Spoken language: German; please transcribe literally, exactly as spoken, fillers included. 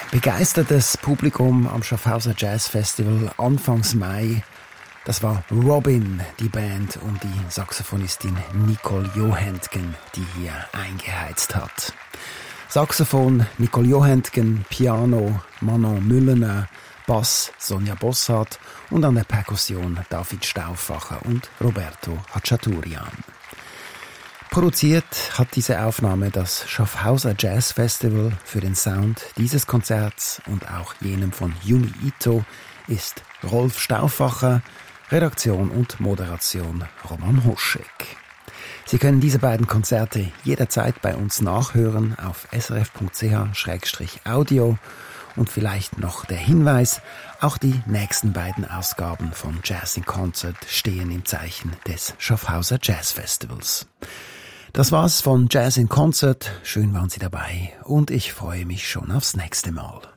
Begeistertes Publikum am Schaffhauser Jazz Festival Anfangs Mai. Das war Robin, die Band um die Saxophonistin Nicole Johentgen, die hier eingeheizt hat. Saxophon Nicole Johentgen, Piano Manon Müllener, Bass Sonja Bossart und an der Perkussion David Stauffacher und Roberto Hachaturian. Produziert hat diese Aufnahme das Schaffhauser Jazz Festival. Für den Sound dieses Konzerts und auch jenem von Yumi Ito ist Rolf Stauffacher, Redaktion und Moderation Roman Hoschek. Sie können diese beiden Konzerte jederzeit bei uns nachhören auf s r f punkt c h slash audio. Und vielleicht noch der Hinweis, auch die nächsten beiden Ausgaben von Jazz in Concert stehen im Zeichen des Schaffhauser Jazz Festivals. Das war's von Jazz in Concert. Schön waren Sie dabei und ich freue mich schon aufs nächste Mal.